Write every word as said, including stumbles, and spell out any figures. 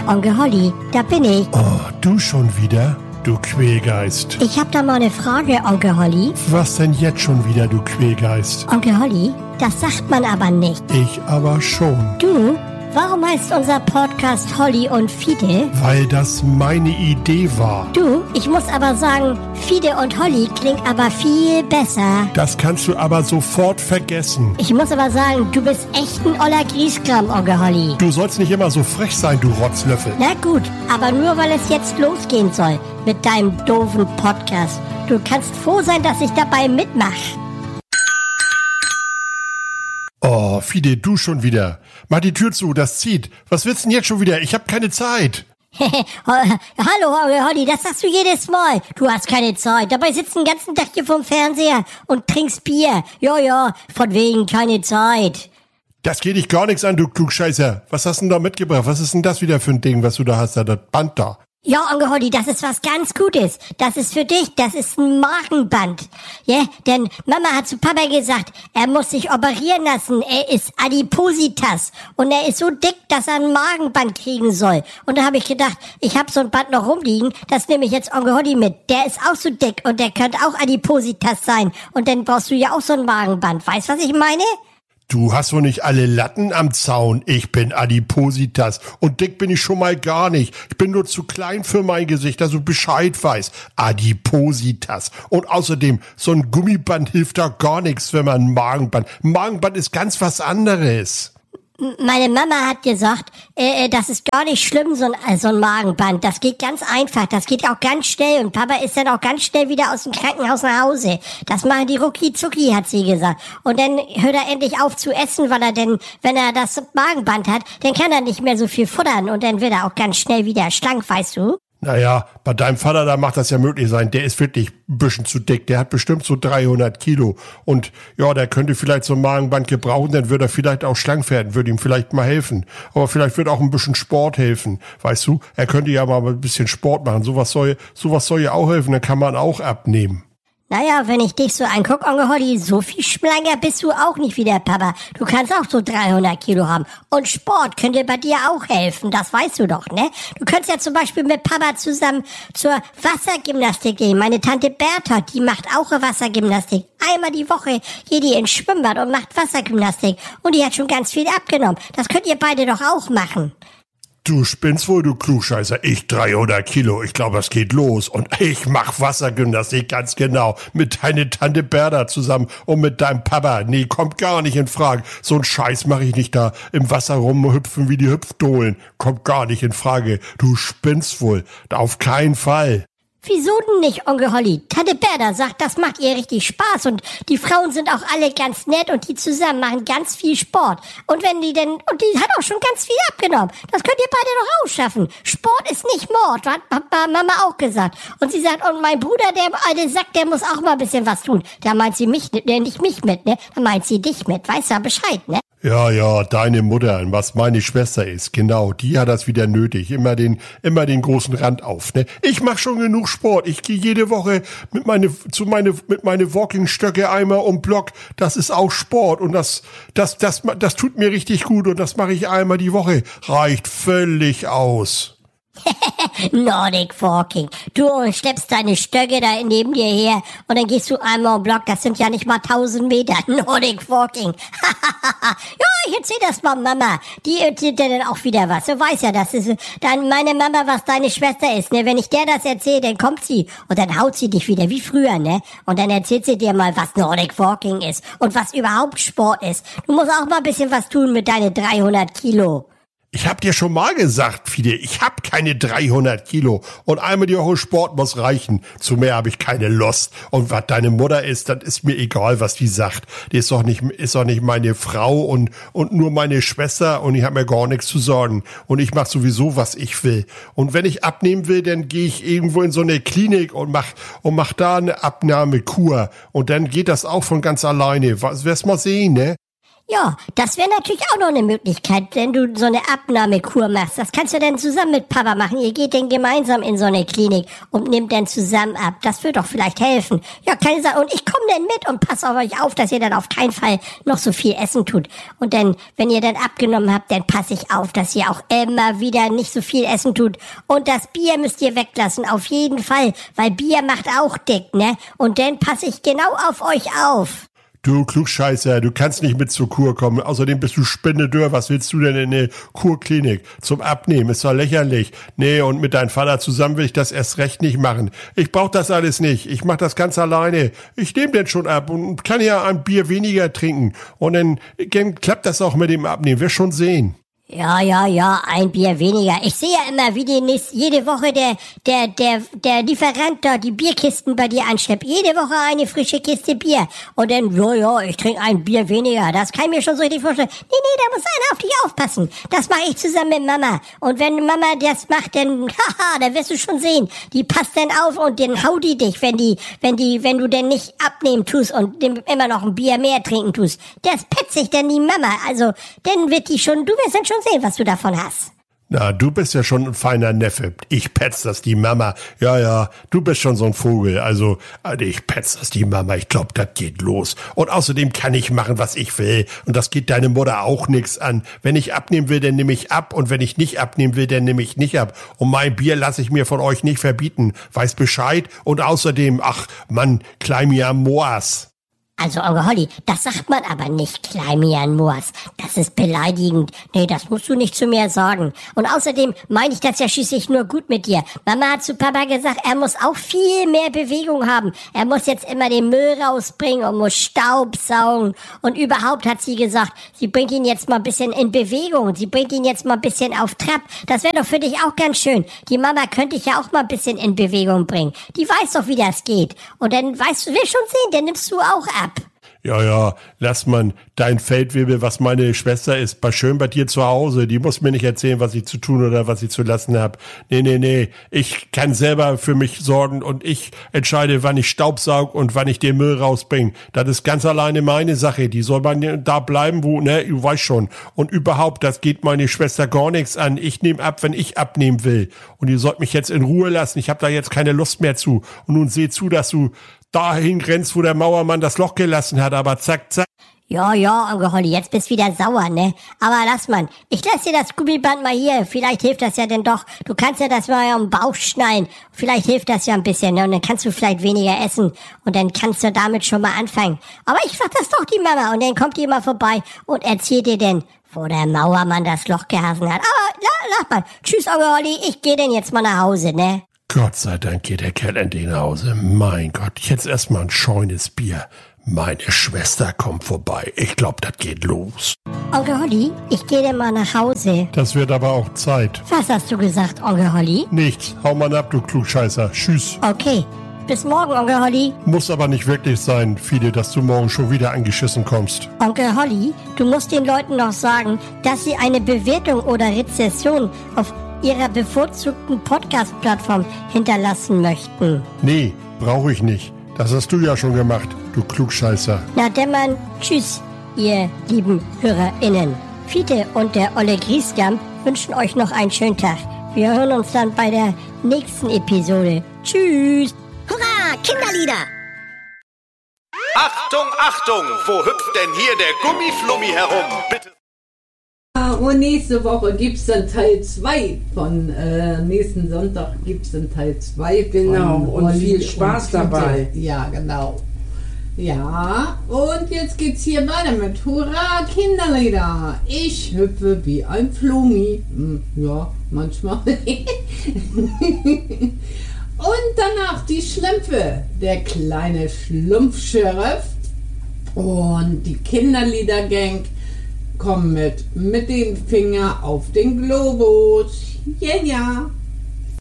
Onkel Holly, da bin ich. Oh, du schon wieder? Du Quälgeist. Ich hab da mal eine Frage, Onkel Holly. Was denn jetzt schon wieder, du Quälgeist? Onkel Holly, das sagt man aber nicht. Ich aber schon. Du? Warum heißt unser Podcast Holly und Fide? Weil das meine Idee war. Du, ich muss aber sagen, Fide und Holly klingt aber viel besser. Das kannst du aber sofort vergessen. Ich muss aber sagen, du bist echt ein oller Grieskram, Onkel Holly. Du sollst nicht immer so frech sein, du Rotzlöffel. Na gut, aber nur weil es jetzt losgehen soll mit deinem doofen Podcast. Du kannst froh sein, dass ich dabei mitmache. Oh, Fide, du schon wieder. Mach die Tür zu, das zieht. Was willst du denn jetzt schon wieder? Ich hab keine Zeit. Hallo, Onkel Holly, das sagst du jedes Mal. Du hast keine Zeit. Dabei sitzt den ganzen Tag hier vorm Fernseher und trinkst Bier. Ja, ja, von wegen keine Zeit. Das geht dich gar nichts an, du Klugscheißer. Was hast du denn da mitgebracht? Was ist denn das wieder für ein Ding, was du da hast, da, das Band da? Ja, Onkel Holly, das ist was ganz Gutes. Das ist für dich, das ist ein Magenband. Ja, yeah, denn Mama hat zu Papa gesagt, er muss sich operieren lassen. Er ist Adipositas und er ist so dick, dass er ein Magenband kriegen soll. Und da habe ich gedacht, ich habe so ein Band noch rumliegen, das nehme ich jetzt Onkel Holly mit. Der ist auch so dick und der könnte auch Adipositas sein. Und dann brauchst du ja auch so ein Magenband. Weißt du, was ich meine? Du hast wohl nicht alle Latten am Zaun. Ich bin Adipositas. Und dick bin ich schon mal gar nicht. Ich bin nur zu klein für mein Gesicht, dass du Bescheid weißt. Adipositas. Und außerdem, so ein Gummiband hilft da gar nichts, wenn man ein Magenband... Magenband ist ganz was anderes. Meine Mama hat gesagt, äh, das ist gar nicht schlimm, so ein, so ein Magenband. Das geht ganz einfach, das geht auch ganz schnell. Und Papa ist dann auch ganz schnell wieder aus dem Krankenhaus nach Hause. Das machen die rucki-zucki, hat sie gesagt. Und dann hört er endlich auf zu essen, weil er denn, wenn er das Magenband hat, dann kann er nicht mehr so viel futtern. Und dann wird er auch ganz schnell wieder schlank, weißt du? Naja, bei deinem Vater, da macht das ja möglich sein. Der ist wirklich ein bisschen zu dick. Der hat bestimmt so dreihundert Kilo. Und ja, der könnte vielleicht so ein Magenband gebrauchen, dann würde er vielleicht auch schlank werden, würde ihm vielleicht mal helfen. Aber vielleicht wird auch ein bisschen Sport helfen. Weißt du, er könnte ja mal ein bisschen Sport machen. Sowas soll, sowas soll ja auch helfen, dann kann man auch abnehmen. Naja, wenn ich dich so anguck, Onkel Holly, so viel schlanker bist du auch nicht wie der Papa. Du kannst auch so dreihundert Kilo haben. Und Sport könnte bei dir auch helfen, das weißt du doch, ne? Du könntest ja zum Beispiel mit Papa zusammen zur Wassergymnastik gehen. Meine Tante Bertha, die macht auch Wassergymnastik. Einmal die Woche geht die ins Schwimmbad und macht Wassergymnastik. Und die hat schon ganz viel abgenommen. Das könnt ihr beide doch auch machen. Du spinnst wohl, du Klugscheißer. Ich dreihundert Kilo. Ich glaube, das geht los. Und ich mach Wassergymnastik ganz genau. Mit deiner Tante Bertha zusammen und mit deinem Papa. Nee, kommt gar nicht in Frage. So ein Scheiß mache ich nicht da im Wasser rumhüpfen wie die Hüpfdohlen. Kommt gar nicht in Frage. Du spinnst wohl. Auf keinen Fall. Wieso denn nicht, Onkel Holly? Tante Bertha sagt, das macht ihr richtig Spaß und die Frauen sind auch alle ganz nett und die zusammen machen ganz viel Sport. Und wenn die denn, und die hat auch schon ganz viel abgenommen. Das könnt ihr beide doch auch schaffen. Sport ist nicht Mord, hat Mama auch gesagt. Und sie sagt, und mein Bruder, der alte Sack, der muss auch mal ein bisschen was tun. Da meint sie mich, ne, nicht mich mit, ne? Da meint sie dich mit. Weißt du Bescheid, ne? Ja, ja, deine Mutter, was meine Schwester ist, genau, die hat das wieder nötig, immer den, immer den großen Rand auf, ne? Ich mach schon genug Sport, ich gehe jede Woche mit meine, zu meine, mit meine Walkingstöcke einmal um Block, das ist auch Sport und das, das, das, das tut mir richtig gut und das mache ich einmal die Woche, reicht völlig aus. Nordic Walking. Du schleppst deine Stöcke da neben dir her und dann gehst du einmal im Block. Das sind ja nicht mal tausend Meter. Nordic Walking. Ja, ich erzähl das mal Mama. Die erzählt dir dann auch wieder was. Du weißt ja, das ist dann meine Mama, was deine Schwester ist. Ne? Wenn ich der das erzähle, dann kommt sie und dann haut sie dich wieder wie früher. Ne? Und dann erzählt sie dir mal, was Nordic Walking ist und was überhaupt Sport ist. Du musst auch mal ein bisschen was tun mit deinen dreihundert Kilo. Ich hab dir schon mal gesagt, Fide, ich hab keine dreihundert Kilo und einmal die Woche Sport muss reichen. Zu mehr habe ich keine Lust. Und was deine Mutter ist, das ist mir egal, was die sagt. Die ist doch nicht, ist doch nicht meine Frau und, und nur meine Schwester und ich habe mir gar nichts zu sorgen. Und ich mache sowieso, was ich will. Und wenn ich abnehmen will, dann gehe ich irgendwo in so eine Klinik und mach, und mach da eine Abnahmekur. Und dann geht das auch von ganz alleine. Was, wirst mal sehen, ne? Ja, das wäre natürlich auch noch eine Möglichkeit, wenn du so eine Abnahmekur machst. Das kannst du dann zusammen mit Papa machen. Ihr geht dann gemeinsam in so eine Klinik und nehmt dann zusammen ab. Das wird doch vielleicht helfen. Ja, keine Sache. Und ich komme dann mit und passe auf euch auf, dass ihr dann auf keinen Fall noch so viel essen tut. Und dann, wenn ihr dann abgenommen habt, dann passe ich auf, dass ihr auch immer wieder nicht so viel essen tut. Und das Bier müsst ihr weglassen, auf jeden Fall. Weil Bier macht auch dick, ne? Und dann passe ich genau auf euch auf. Du Klugscheißer, du kannst nicht mit zur Kur kommen. Außerdem bist du spinnedürr. Was willst du denn in eine Kurklinik? Zum Abnehmen, ist doch lächerlich. Nee, und mit deinem Vater zusammen will ich das erst recht nicht machen. Ich brauch das alles nicht. Ich mach das ganz alleine. Ich nehme den schon ab und kann ja ein Bier weniger trinken. Und dann, dann klappt das auch mit dem Abnehmen. Wir schon sehen. Ja, ja, ja, ein Bier weniger. Ich sehe ja immer, wie die nächst, jede Woche der, der, der, der Lieferant da die Bierkisten bei dir anschleppt. Jede Woche eine frische Kiste Bier. Und dann, ja, ja, ich trinke ein Bier weniger. Das kann ich mir schon so richtig vorstellen. Nee, nee, da muss einer auf dich aufpassen. Das mache ich zusammen mit Mama. Und wenn Mama das macht, dann, haha, da wirst du schon sehen. Die passt dann auf und dann haut die dich, wenn die, wenn die, wenn du denn nicht abnehmen tust und immer noch ein Bier mehr trinken tust. Das petzt sich dann die Mama. Also, dann wird die schon, du wirst dann schon sehen, was du davon hast. Na, du bist ja schon ein feiner Neffe. Ich petz das die Mama. Ja, ja, du bist schon so ein Vogel. Also, ich petz das die Mama. Ich glaub, das geht los. Und außerdem kann ich machen, was ich will. Und das geht deine Mutter auch nix an. Wenn ich abnehmen will, dann nehme ich ab. Und wenn ich nicht abnehmen will, dann nehme ich nicht ab. Und mein Bier lasse ich mir von euch nicht verbieten. Weiß Bescheid. Und außerdem, ach, Mann, Kleimia Moas. Also, Onkel Holly, das sagt man aber nicht, Kleimian Moas. Das ist beleidigend. Nee, das musst du nicht zu mir sagen. Und außerdem meine ich das ja schließlich nur gut mit dir. Mama hat zu Papa gesagt, er muss auch viel mehr Bewegung haben. Er muss jetzt immer den Müll rausbringen und muss Staub saugen. Und überhaupt hat sie gesagt, sie bringt ihn jetzt mal ein bisschen in Bewegung. Sie bringt ihn jetzt mal ein bisschen auf Trab. Das wäre doch für dich auch ganz schön. Die Mama könnte ich ja auch mal ein bisschen in Bewegung bringen. Die weiß doch, wie das geht. Und dann weißt du, wir schon sehen, dann nimmst du auch ab. Ja, ja, lass man dein Feldwebel, was meine Schwester ist, bei schön bei dir zu Hause. Die muss mir nicht erzählen, was ich zu tun oder was ich zu lassen habe. Nee, nee, nee. Ich kann selber für mich sorgen und ich entscheide, wann ich Staubsaug und wann ich den Müll rausbringe. Das ist ganz alleine meine Sache. Die soll man da bleiben, wo, ne, du weißt schon. Und überhaupt, das geht meine Schwester gar nichts an. Ich nehme ab, wenn ich abnehmen will. Und ihr sollt mich jetzt in Ruhe lassen. Ich habe da jetzt keine Lust mehr zu. Und nun seh zu, dass du dahin grenzt, wo der Mauermann das Loch gelassen hat, aber zack, zack. Ja, ja, Onkel Holly, jetzt bist du wieder sauer, ne? Aber lass mal, ich lass dir das Gummiband mal hier, vielleicht hilft das ja denn doch. Du kannst ja das mal am Bauch schneiden, vielleicht hilft das ja ein bisschen, ne? Und dann kannst du vielleicht weniger essen und dann kannst du damit schon mal anfangen. Aber ich sag das doch die Mama und dann kommt die mal vorbei und erzählt dir denn, wo der Mauermann das Loch gehasen hat. Aber la, lass mal, tschüss, Onkel Holly, ich geh denn jetzt mal nach Hause, ne? Gott sei Dank geht der Kerl endlich nach Hause. Mein Gott, jetzt erstmal ein scheunes Bier. Meine Schwester kommt vorbei. Ich glaube, das geht los. Onkel Holly, ich gehe denn mal nach Hause. Das wird aber auch Zeit. Was hast du gesagt, Onkel Holly? Nichts. Hau mal ab, du Klugscheißer. Tschüss. Okay. Bis morgen, Onkel Holly. Muss aber nicht wirklich sein, Fide, dass du morgen schon wieder angeschissen kommst. Onkel Holly, du musst den Leuten noch sagen, dass sie eine Bewertung oder Rezession auf ihrer bevorzugten Podcast-Plattform hinterlassen möchten. Nee, brauche ich nicht. Das hast du ja schon gemacht, du Klugscheißer. Na dämmern, tschüss, ihr lieben HörerInnen. Fiete und der Olle Grieskamp wünschen euch noch einen schönen Tag. Wir hören uns dann bei der nächsten Episode. Tschüss! Hurra, Kinderlieder! Achtung, Achtung! Wo hüpft denn hier der Gummiflummi herum? Bitte. Und nächste Woche gibt es dann Teil zwei von, äh, nächsten Sonntag gibt es dann Teil zwei. Genau, und Olli viel Spaß und dabei. Ja, genau. Ja, und jetzt geht's hier weiter mit Hurra, Kinderlieder. Ich hüpfe wie ein Flummi. Hm, ja, manchmal. Und danach die Schlümpfe, der kleine Schlumpfsheriff und die Kinderliedergang kommen mit, mit dem Finger auf den Globus. Ja, ja.